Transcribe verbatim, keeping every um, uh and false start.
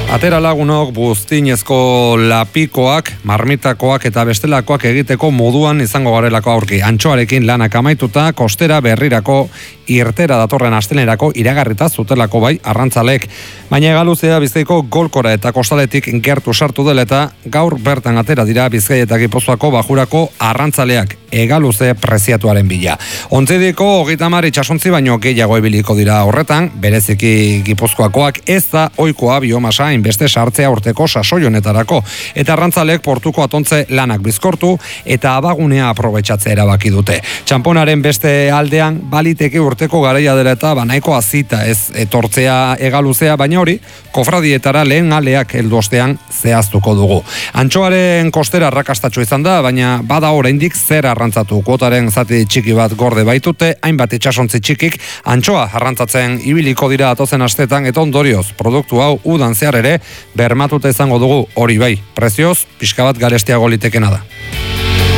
Atera lagunok buztinezko lapikoak, marmitakoak eta bestelakoak egiteko moduan izango garelako aurki. Antxoarekin lanak amaituta, kostera berrirako irtera datorren astelenerako iragarrita zutelako bai arrantzalek. Baina Hegaluzea Bizkaiko Golkora eta kostaletik gertu sartu dela eta gaur bertan atera dira Bizkai eta Gipuzkoako bajurako arrantzaleak Hegaluze preziatuaren bila. Ontzidiko hogeita hamar itsasontzi baino gehiago ibiliko dira horretan, bereziki Gipuzkoakoak ez da ohikoa biomasa beste sartzea urteko sasoi honetarako, eta arrantzalek portuko atontze lanak bizkortu eta abagunea aprobetxatzea erabaki dute. Txamponaren beste aldean baliteke urteko garaia dela eta banaiko azita ez etortzea Hegaluzea, baina hori kofradietara lehen aleak heldu ostean zehaztuko dugu. Antxoaren kostera arrakastatxo izan da, baina bada oraindik zer arrantzatu. Kuotaren zati txiki bat gorde baitute, hainbat itsasontzi txikik antxoa arrantzatzen ibiliko dira atozen astetan, eta ondorioz produktu hau udan zehar ere bermatuta izango dugu, hori bai, prezioz pixka bat garestiago litekena da.